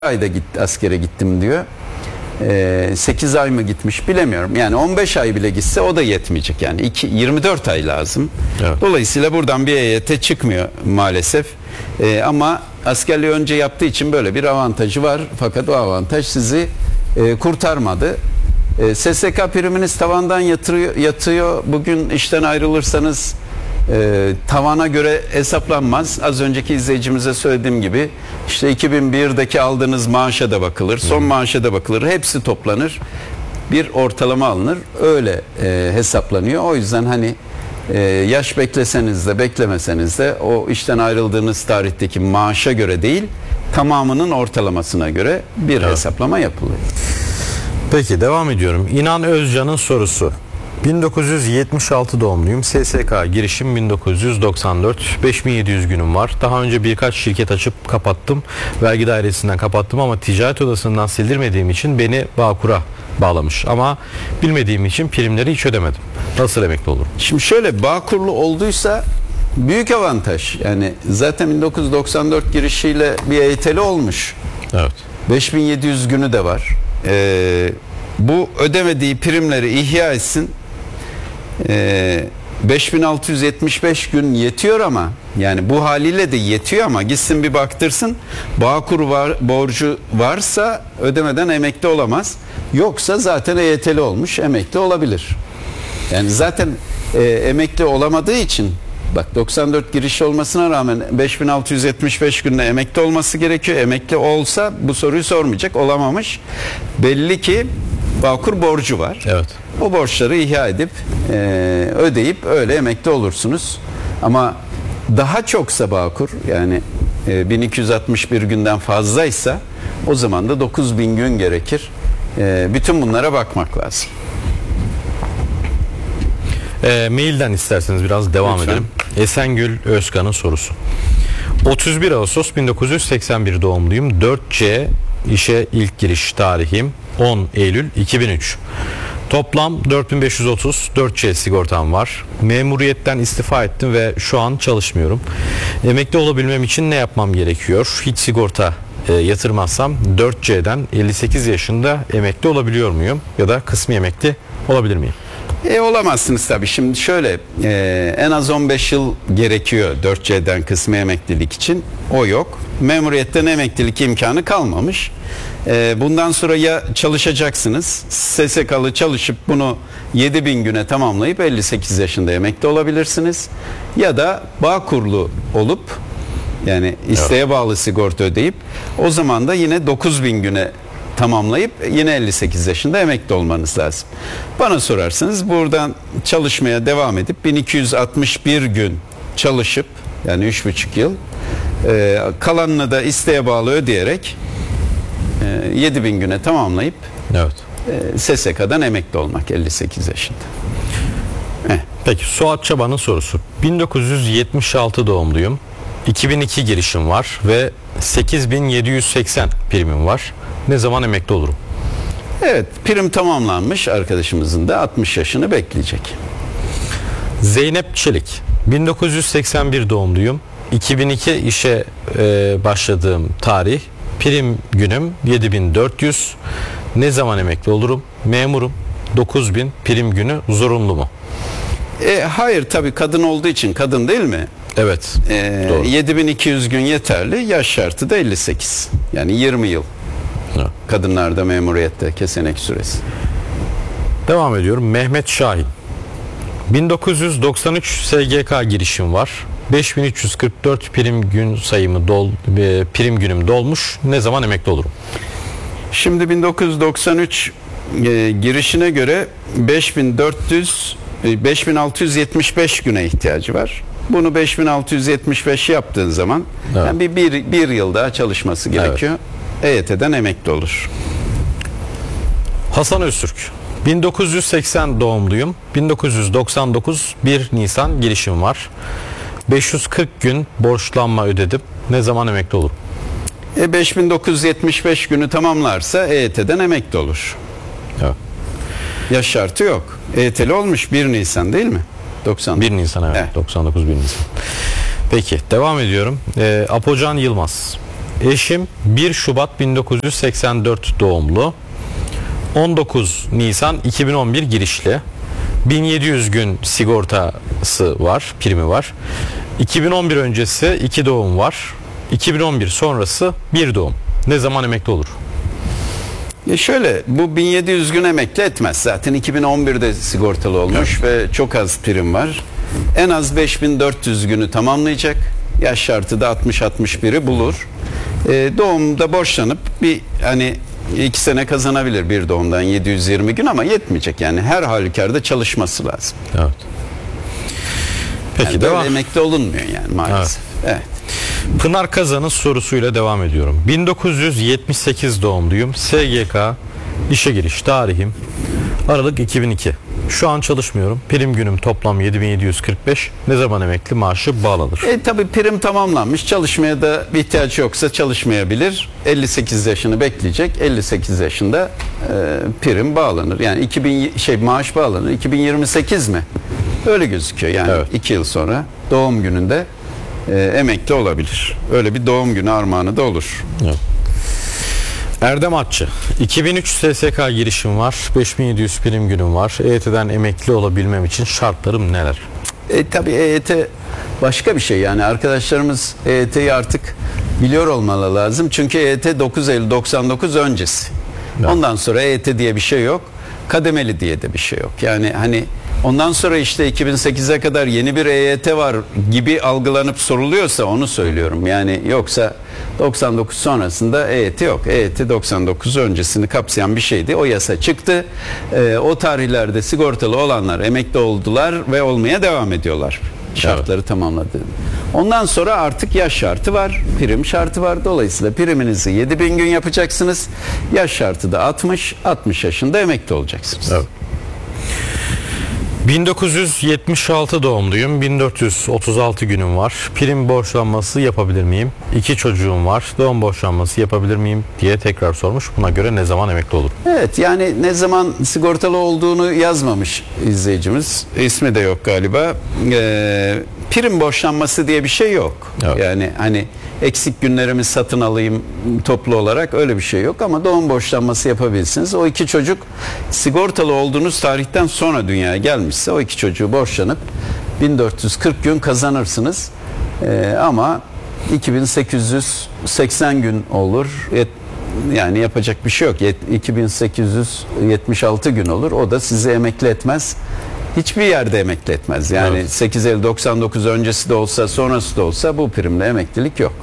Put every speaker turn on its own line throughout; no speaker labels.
ayda askere gittim diyor. 8 ay mı gitmiş bilemiyorum. Yani 15 ay bile gitse o da yetmeyecek. Yani 24 ay lazım. Evet. Dolayısıyla buradan bir EYT çıkmıyor maalesef. Ama askerliği önce yaptığı için böyle bir avantajı var. Fakat o avantaj sizi kurtarmadı. SSK priminiz tavandan yatıyor. Bugün işten ayrılırsanız tavana göre hesaplanmaz. Az önceki izleyicimize söylediğim gibi işte 2001'deki aldığınız maaşa da bakılır, son maaşa da bakılır, hepsi toplanır, bir ortalama alınır, öyle hesaplanıyor. O yüzden hani yaş bekleseniz de beklemeseniz de o işten ayrıldığınız tarihteki maaşa göre değil, tamamının ortalamasına göre bir hesaplama yapılıyor.
Peki devam ediyorum. İnan Özcan'ın sorusu. 1976 doğumluyum. SSK girişim 1994. 5700 günüm var. Daha önce birkaç şirket açıp kapattım. Vergi dairesinden kapattım ama ticaret odasından sildirmediğim için beni Bağkur'a bağlamış. Ama bilmediğim için primleri hiç ödemedim. Nasıl emekli olurum?
Şimdi şöyle, Bağkurlu olduysa büyük avantaj. Yani zaten 1994 girişiyle bir EYT'li olmuş.
Evet.
5700 günü de var. Bu ödemediği primleri ihya etsin. 5675 gün yetiyor ama yani bu haliyle de yetiyor ama gitsin bir baktırsın, Bağkur borcu varsa ödemeden emekli olamaz. Yoksa zaten EYT'li olmuş, emekli olabilir. Yani zaten emekli olamadığı için, bak 94 giriş olmasına rağmen 5675 günde emekli olması gerekiyor. Emekli olsa bu soruyu sormayacak, olamamış. Belli ki Bağkur borcu var.
Evet.
O borçları ihya edip ödeyip öyle emekli olursunuz. Ama daha çoksa Bağkur, yani 1261 günden fazlaysa o zaman da 9000 gün gerekir. Bütün bunlara bakmak lazım.
Mailden isterseniz biraz devam
Lütfen.
edelim. Esengül Özkan'ın sorusu. 31 Ağustos 1981 doğumluyum. 4C işe ilk giriş tarihim 10 Eylül 2003. Toplam 4530 4C sigortam var. Memuriyetten istifa ettim ve şu an çalışmıyorum. Emekli olabilmem için ne yapmam gerekiyor? Hiç sigorta yatırmazsam 4C'den 58 yaşında emekli olabiliyor muyum? Ya da kısmi emekli olabilir miyim?
Olamazsınız tabii. Şimdi şöyle, en az 15 yıl gerekiyor 4C'den kısmi emeklilik için. O yok. Memuriyetten emeklilik imkanı kalmamış. Bundan sonra ya çalışacaksınız, SSK'lı çalışıp bunu 7000 güne tamamlayıp 58 yaşında emekli olabilirsiniz. Ya da Bağkurlu olup, yani isteğe bağlı sigorta ödeyip o zaman da yine 9000 güne tamamlayıp yine 58 yaşında emekli olmanız lazım. Bana sorarsanız buradan çalışmaya devam edip 1261 gün çalışıp, yani 3,5 yıl, kalanını da isteğe bağlı ödeyerek 7000 güne tamamlayıp SSK'dan emekli olmak 58 yaşında.
Peki Suat Çaban'ın sorusu. 1976 doğumluyum. 2002 girişim var ve 8780 primim var. Ne zaman emekli olurum?
Evet, prim tamamlanmış arkadaşımızın da 60 yaşını bekleyecek.
Zeynep Çelik. 1981 doğumluyum. 2002 işe başladığım tarih. Prim günüm 7400. Ne zaman emekli olurum? Memurum. 9000 prim günü zorunlu mu?
Hayır, tabii kadın olduğu için, kadın değil mi?
Evet.
7200 gün yeterli. Yaş şartı da 58. Yani 20 yıl.
Evet.
Kadınlarda memuriyette kesenek süresi.
Devam ediyorum. Mehmet Şahin. 1993 SGK girişim var. 5344 prim gün sayımı prim günüm dolmuş. Ne zaman emekli olurum?
Şimdi 1993 girişine göre 5675 güne ihtiyacı var. Bunu 5675 yaptığın zaman yani bir yıl daha çalışması gerekiyor. EYT'den emekli olur.
Hasan Öztürk. 1980 doğumluyum. 1999 1 Nisan girişim var. 540 gün borçlanma ödedim. Ne zaman emekli olurum?
5975 günü tamamlarsa EYT'den emekli olur.
Evet.
Yaş şartı yok. EYT'li olmuş 1 Nisan değil mi?
1 Nisan evet. 99 1 Nisan. Peki devam ediyorum. Apocan Yılmaz. Eşim 1 Şubat 1984 doğumlu. 19 Nisan 2011 girişli. 1700 gün sigortası var, primi var. 2011 öncesi 2 doğum var. 2011 sonrası 1 doğum. Ne zaman emekli olur?
Ya şöyle, bu 1700 gün emekli etmez. Zaten 2011'de sigortalı olmuş ve çok az prim var. En az 5400 günü tamamlayacak. Yaş şartı da 60-61'i bulur. Doğumda borçlanıp bir 2 sene kazanabilir bir doğumdan 720 gün ama yetmeyecek. Yani her halükarda çalışması lazım.
Evet. Peki
Yani
devam.
böyle emekli olunmuyor yani maalesef. Evet.
Pınar Kazan'ın sorusuyla devam ediyorum. 1978 doğumluyum. SGK işe giriş tarihim Aralık 2002. Şu an çalışmıyorum. Prim günüm toplam 7745. Ne zaman emekli maaşı bağlanır?
Tabii prim tamamlanmış. Çalışmaya da bir ihtiyaç yoksa çalışmayabilir. 58 yaşını bekleyecek. 58 yaşında prim bağlanır. Yani maaş bağlanır. 2028 mi? Öyle gözüküyor. Yani
Evet.
2 yıl sonra doğum gününde emekli olabilir. Öyle bir doğum günü armağanı da olur.
Evet. Erdem Atçı. 2003 SSK girişim var. 5700 prim günüm var. EYT'den emekli olabilmem için şartlarım neler?
Tabii EYT başka bir şey. Yani arkadaşlarımız EYT'yi artık biliyor olmalı lazım. Çünkü EYT 9 Eylül 99 öncesi.
Evet.
Ondan sonra EYT diye bir şey yok. Kademeli diye de bir şey yok. Yani ondan sonra işte 2008'e kadar yeni bir EYT var gibi algılanıp soruluyorsa onu söylüyorum. Yani yoksa 99 sonrasında EYT yok. EYT 99 öncesini kapsayan bir şeydi. O yasa çıktı. O tarihlerde sigortalı olanlar emekli oldular ve olmaya devam ediyorlar. Şartları tamamladı. Ondan sonra artık yaş şartı var, prim şartı var. Dolayısıyla priminizi 7000 gün yapacaksınız. Yaş şartı da 60 yaşında emekli olacaksınız.
Evet. 1976 doğumluyum. 1436 günüm var. Prim borçlanması yapabilir miyim? 2 çocuğum var. Doğum borçlanması yapabilir miyim diye tekrar sormuş. Buna göre ne zaman emekli olur?
Evet, yani ne zaman sigortalı olduğunu yazmamış izleyicimiz. İsmi de yok galiba. Prim borçlanması diye bir şey yok.
Evet.
Yani eksik günlerimi satın alayım toplu olarak öyle bir şey yok ama doğum borçlanması yapabilirsiniz. O 2 çocuk sigortalı olduğunuz tarihten sonra dünyaya gelmişse o 2 çocuğu borçlanıp 1440 gün kazanırsınız. Ama 2880 gün olur. Yani yapacak bir şey yok. 2876 gün olur. O da sizi emekli etmez. Hiçbir yerde emekli etmez. Yani
Evet.
8 Eylül 99 öncesi de olsa sonrası da olsa bu primle emeklilik yok.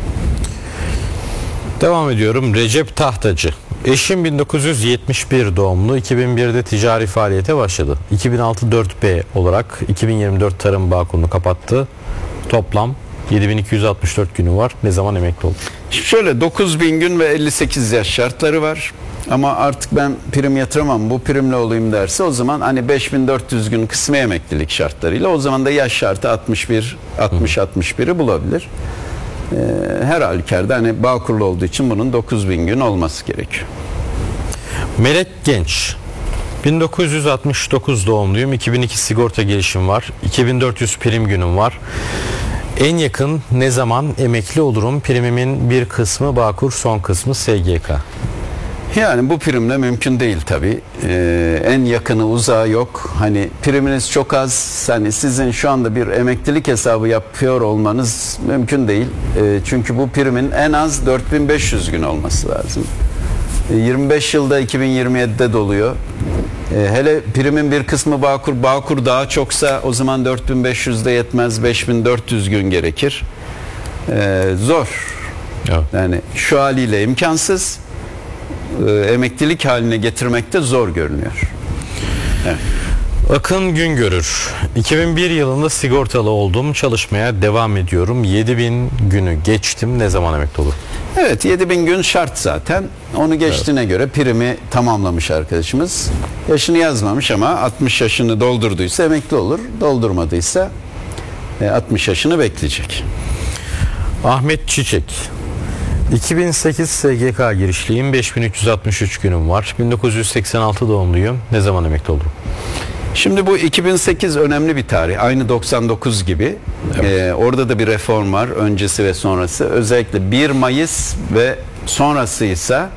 Devam ediyorum. Recep Tahtacı. Eşim 1971 doğumlu. 2001'de ticari faaliyete başladı. 2006 4B olarak 2024 Tarım Bağkur'unu kapattı. Toplam 7264 günü var. Ne zaman emekli olur?
Şimdi şöyle 9000 gün ve 58 yaş şartları var. Ama artık ben prim yatıramam, bu primle olayım derse o zaman 5400 gün kısmi emeklilik şartlarıyla o zaman da yaş şartı 60-61'i bulabilir. Her halükarda Bağkurlu olduğu için bunun 9000 gün olması gerekiyor.
Melek Genç. 1969 doğumluyum. 2002 sigorta girişim var. 2400 prim günüm var. En yakın ne zaman emekli olurum? Primimin bir kısmı Bağkur, son kısmı SGK.
Yani bu primle mümkün değil tabii. En yakını uzağı yok. Priminiz çok az. Sizin şu anda bir emeklilik hesabı yapıyor olmanız mümkün değil. Çünkü bu primin en az 4500 gün olması lazım. 25 yılda 2027'de doluyor. Hele primin bir kısmı Bağkur daha çoksa o zaman 4500 de yetmez. 5400 gün gerekir. Zor.
Evet.
Yani şu haliyle imkansız. Emeklilik haline getirmekte zor görünüyor. Evet.
Akın Güngörür. 2001 yılında sigortalı oldum. Çalışmaya devam ediyorum. 7000 günü geçtim. Ne zaman emekli olur?
Evet, 7000 gün şart zaten. Onu geçtiğine göre primi tamamlamış arkadaşımız. Yaşını yazmamış ama 60 yaşını doldurduysa emekli olur. Doldurmadıysa 60 yaşını bekleyecek.
Ahmet Çiçek. 2008 SGK girişliyim. 5363 günüm var. 1986 doğumluyum. Ne zaman emekli olurum?
Şimdi bu 2008 önemli bir tarih. Aynı 99 gibi. Orada da bir reform var. Öncesi ve sonrası. Özellikle 1 Mayıs ve sonrasıysa